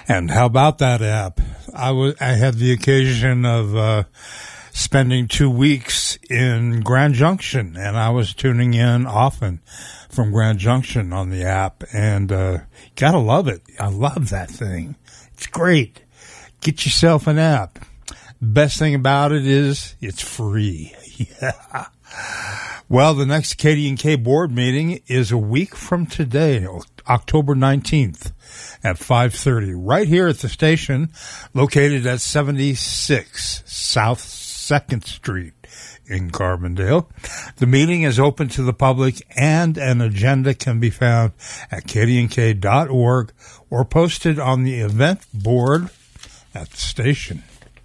And how about that app? I had the occasion of spending 2 weeks in Grand Junction, and I was tuning in often from Grand Junction on the app, and gotta love it. I love that thing. It's great. Get yourself an app. Best thing about it is it's free. Yeah. Well, the next KD&K board meeting is a week from today, October 19th at 5:30, right here at the station, located at 76 South 2nd Street in Carbondale. The meeting is open to the public, and an agenda can be found at kdnk.org or posted on the event board at the station.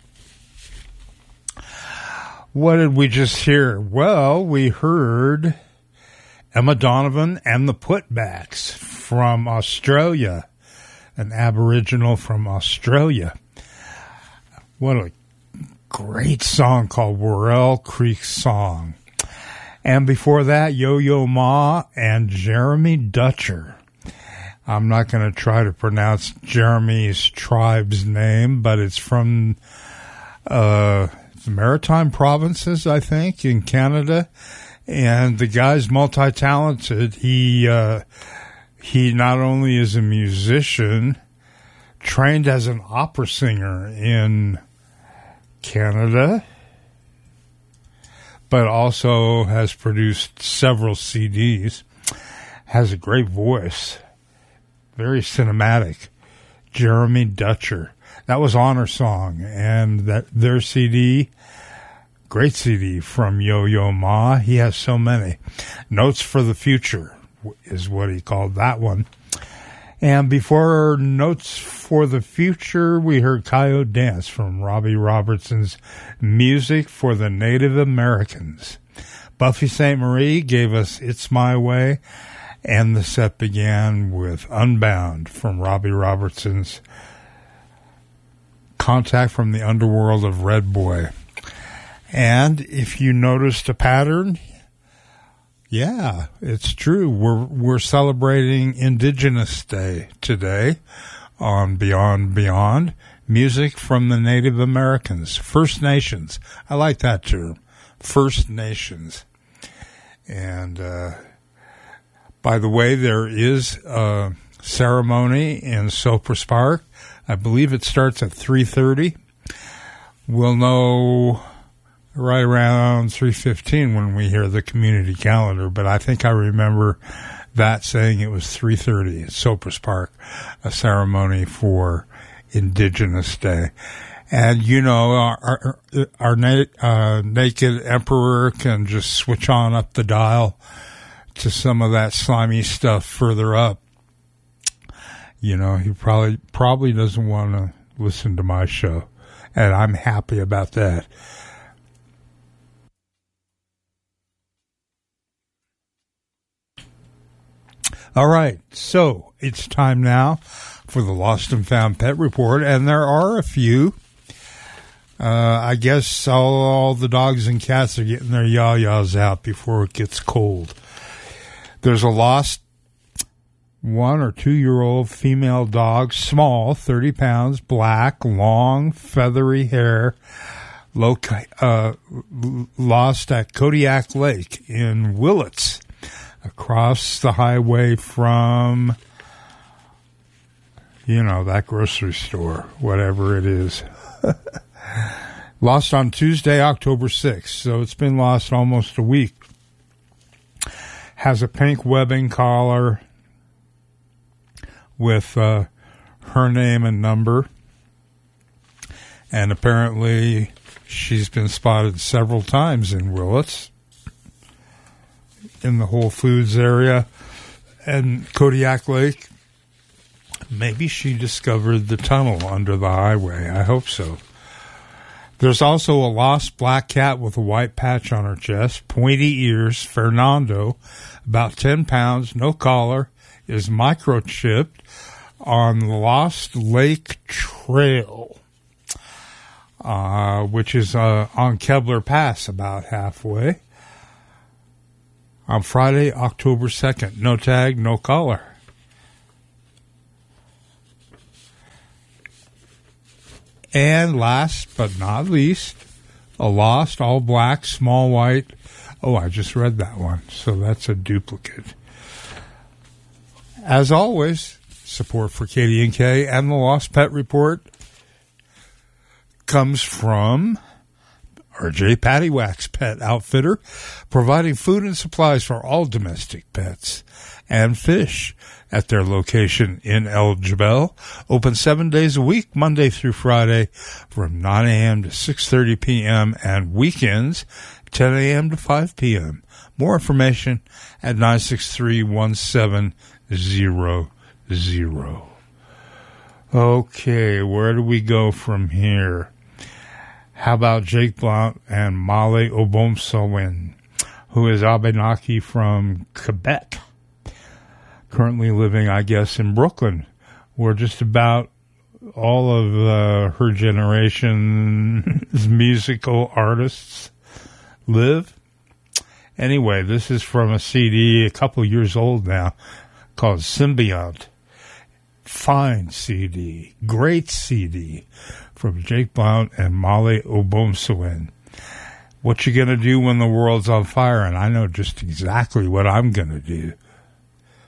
What did we just hear? Well, we heard Emma Donovan and the Putbacks from Australia, an Aboriginal from Australia. What a great song called Worrell Creek Song. And before that, Yo-Yo Ma and Jeremy Dutcher. I'm not going to try to pronounce Jeremy's tribe's name, but it's from the Maritime Provinces, I think, in Canada. And the guy's multi-talented. He not only is a musician, trained as an opera singer in Canada, but also has produced several CDs, has a great voice, very cinematic. Jeremy Dutcher. That was Honor Song, and their CD, great CD from Yo-Yo Ma. He has so many. Notes for the Future is what he called that one. And before Notes for the Future, we heard Coyote Dance from Robbie Robertson's Music for the Native Americans. Buffy St. Marie gave us It's My Way, and the set began with Unbound from Robbie Robertson's Contact from the Underworld of Red Boy. And if you noticed a pattern, yeah, it's true. We're celebrating Indigenous Day today on Beyond Beyond. Music from the Native Americans, First Nations. I like that term, First Nations. And by the way, there is a ceremony in Cypress Park. I believe it starts at 3:30. We'll know right around 3:15 when we hear the community calendar, but I think I remember that saying it was 3:30 at Cypress Park, a ceremony for Indigenous Day. And, you know, our naked emperor can just switch on up the dial to some of that slimy stuff further up. You know, he probably doesn't want to listen to my show, and I'm happy about that. All right, so it's time now for the Lost and Found Pet Report, and there are a few. I guess all the dogs and cats are getting their yah-yahs out before it gets cold. There's a lost 1 or 2 year old female dog, small, 30 pounds, black, long, feathery hair, lost at Kodiak Lake in Willits, across the highway from, you know, that grocery store, whatever it is. Lost on Tuesday, October 6th, so it's been lost almost a week. Has a pink webbing collar with her name and number. And apparently she's been spotted several times in Willits, in the Whole Foods area and Kodiak Lake. Maybe she discovered the tunnel under the highway. I hope so. There's also a lost black cat with a white patch on her chest, pointy ears, Fernando, about 10 pounds, no collar, is microchipped on Lost Lake Trail, which is on Kebler Pass, about halfway, on Friday, October 2nd. No tag, no collar. And last but not least, a lost all black, small white. Oh, I just read that one, so that's a duplicate. As always, support for Katie and Kay and the Lost Pet Report comes from RJ Pattywax Pet Outfitter, providing food and supplies for all domestic pets and fish at their location in El Jebel. Open 7 days a week, Monday through Friday, from 9 a.m. to 6:30 p.m. and weekends, 10 a.m. to 5 p.m. More information at 963-1700. Okay, where do we go from here? How about Jake Blount and Molly Obomsawin, who is Abenaki from Quebec, currently living, I guess, in Brooklyn, where just about all of her generation's musical artists live. Anyway, this is from a CD a couple years old now called Symbiont. Fine CD, great CD from Jake Blount and Molly Obomsawin. What you gonna do when the world's on fire? And I know just exactly what I'm gonna do.